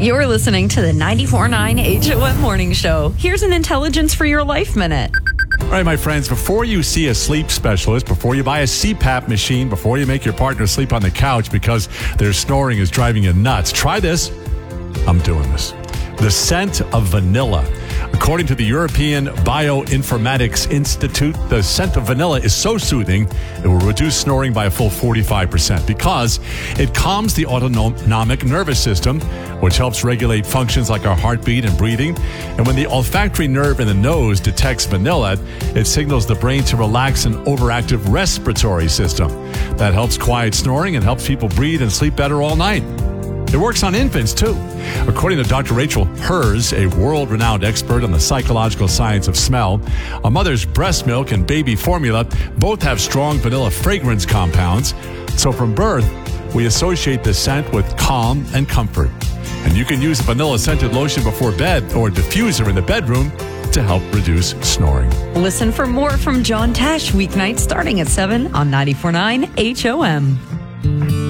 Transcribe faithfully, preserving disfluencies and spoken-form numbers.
You're listening to the ninety-four point nine H O M Morning Show. Here's an Intelligence for Your Life Minute. All right, my friends, before you see a sleep specialist, before you buy a C PAP machine, before you make your partner sleep on the couch because their snoring is driving you nuts, try this. I'm doing this. The scent of vanilla. According to the European Bioinformatics Institute, the scent of vanilla is so soothing, it will reduce snoring by a full forty-five percent because it calms the autonomic nervous system, which helps regulate functions like our heartbeat and breathing. And when the olfactory nerve in the nose detects vanilla, it signals the brain to relax an overactive respiratory system. That helps quiet snoring and helps people breathe and sleep better all night. It works on infants, too. According to Doctor Rachel Herz, a world-renowned expert on the psychological science of smell, a mother's breast milk and baby formula both have strong vanilla fragrance compounds. So from birth, we associate the scent with calm and comfort. And you can use a vanilla-scented lotion before bed or a diffuser in the bedroom to help reduce snoring. Listen for more from John Tesh weeknights starting at seven on ninety-four point nine H O M.